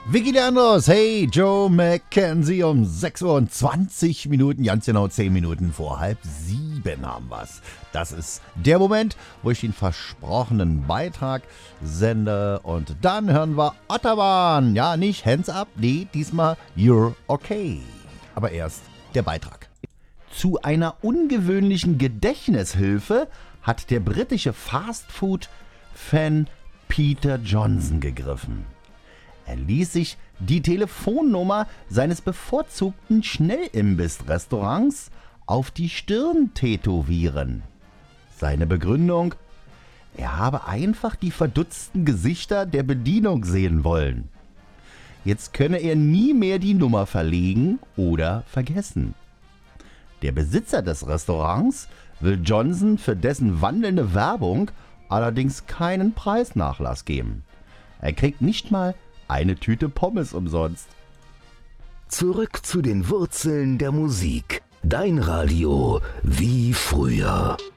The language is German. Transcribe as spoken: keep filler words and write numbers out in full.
Vicky Leandros, hey, Joe McKenzie um sechs Uhr und zwanzig Minuten, ganz genau zehn Minuten vor halb sieben haben wir's. Das ist der Moment, wo ich den versprochenen Beitrag sende und dann hören wir Otterbahn. Ja, nicht Hands Up, nee, diesmal You're Okay. Aber erst der Beitrag. Zu einer ungewöhnlichen Gedächtnishilfe hat der britische Fastfood-Fan Peter Johnson gegriffen. Er ließ sich die Telefonnummer seines bevorzugten Schnellimbiss-Restaurants auf die Stirn tätowieren. Seine Begründung: Er habe einfach die verdutzten Gesichter der Bedienung sehen wollen. Jetzt könne er nie mehr die Nummer verlegen oder vergessen. Der Besitzer des Restaurants will Johnson für dessen wandelnde Werbung allerdings keinen Preisnachlass geben. Er kriegt nicht mal eine Tüte Pommes umsonst. Zurück zu den Wurzeln der Musik. Dein Radio wie früher.